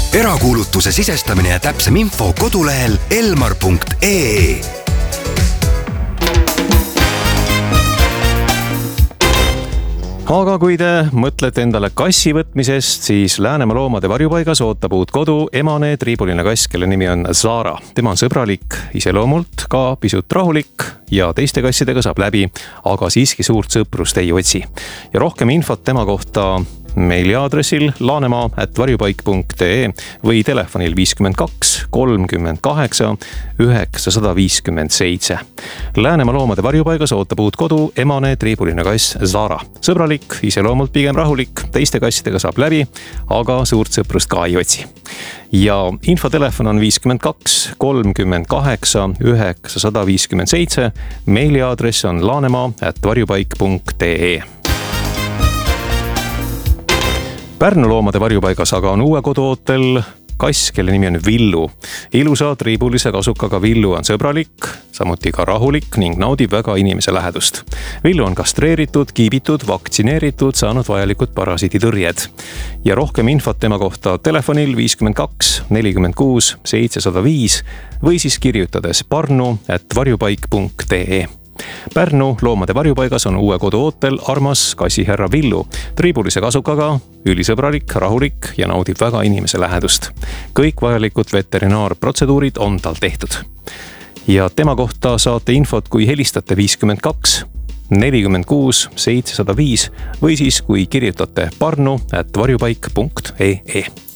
erakuulutuse sisestamine ja täpsem info kodulehel elmar.ee. Aga kui te mõtlete endale kassi võtmisest, siis Läänemaa loomade varjupaigas ootab uut kodu emane triibuline kass, kelle nimi on Zara. Tema on sõbralik, iseloomult ka pisut rahulik ja teiste kassidega saab läbi, aga siiski suurt sõprust ei otsi. Ja rohkem infot tema kohta meiliaadressil laanemaa@varjupaik.ee või telefonil 52 38 957. Läänemaa loomade varjupaigas ootab uut kodu emane triibuline kass Zara. Sõbralik, iseloomult pigem rahulik, teiste kassidega saab läbi, aga suurt sõprust ka ei otsi. Ja infotelefon on 52 38 957. Meiliaadress on laanemaa@varjupaik.ee. Pärnu loomade varjupaigas aga on uue kodu ootel kass, kelle nimi on Villu. Ilusa triibulise kasukaga Villu on sõbralik, samuti ka rahulik ning naudib väga inimese lähedust. Villu on kastreeritud, kiibitud, vaktsineeritud, saanud vajalikud parasiiditõrjed. Ja rohkem infot tema kohta telefonil 52 46 705 või siis kirjutades parnu@varjupaik.ee. Pärnu loomade varjupaigas on uue kodu ootel armas kassihärra Villu. Triibulise kasukaga, ülisõbralik, rahulik ja naudib väga inimese lähedust. Kõik vajalikud veterinaarprotseduurid on tal tehtud. Ja tema kohta saate infot, kui helistate 52 46 705 või siis kui kirjutate parnu@varjupaik.ee.